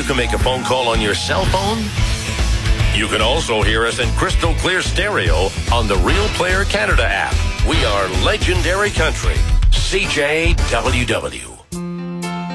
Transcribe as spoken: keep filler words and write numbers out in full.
you can make a phone call on your cell phone? You can also hear us in crystal clear stereo on the Real Player Canada app. We are Legendary Country. C J W W.